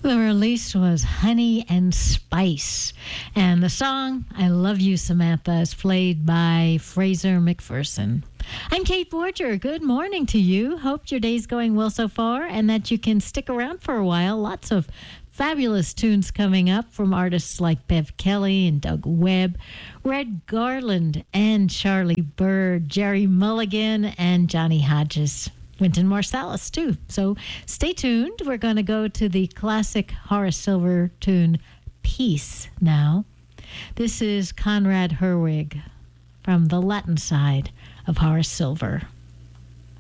The release was Honey and Spice. And the song, I Love You, Samantha, is played by Fraser McPherson. I'm Kate Borger. Good morning to you. Hope your day's going well so far and that you can stick around for a while. Lots of fabulous tunes coming up from artists like Bev Kelly and Doug Webb, Red Garland and Charlie Bird, Jerry Mulligan and Johnny Hodges. Wynton Marsalis, too. So stay tuned. We're going to go to the classic Horace Silver tune, Peace, now. This is Conrad Herwig from the Latin side of Horace Silver.